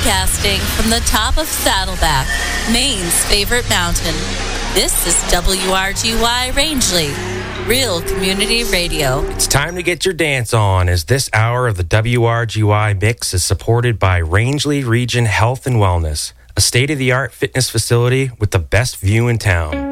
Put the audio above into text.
Broadcasting from the top of Saddleback, Maine's favorite mountain. This is WRGY Rangeley, real community radio. It's time to get your dance on, as this hour of the WRGY mix is supported by Rangeley Region Health and Wellness, a state-of-the-art fitness facility with the best view in town.